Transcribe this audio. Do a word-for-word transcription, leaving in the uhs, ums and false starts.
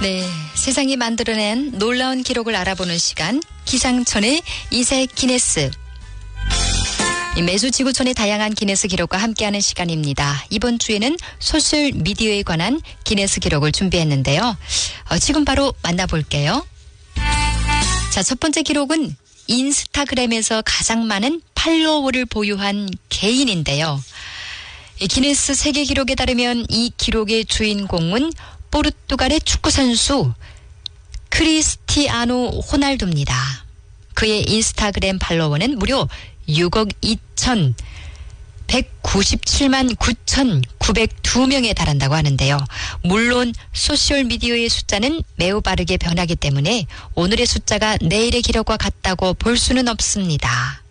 네, 세상이 만들어낸 놀라운 기록을 알아보는 시간, 기상천의 이세 기네스. 매주 지구촌의 다양한 기네스 기록과 함께하는 시간입니다. 이번 주에는 소셜미디어에 관한 기네스 기록을 준비했는데요. 어, 지금 바로 만나볼게요. 자, 첫 번째 기록은 인스타그램에서 가장 많은 팔로워를 보유한 개인인데요. 이 기네스 세계 기록에 따르면 이 기록의 주인공은 포르투갈의 축구 선수 크리스티아노 호날두입니다. 그의 인스타그램 팔로워는 무려 육억 이천백구십칠만 구천구백이 명에 달한다고 하는데요. 물론 소셜미디어의 숫자는 매우 빠르게 변하기 때문에 오늘의 숫자가 내일의 기록과 같다고 볼 수는 없습니다.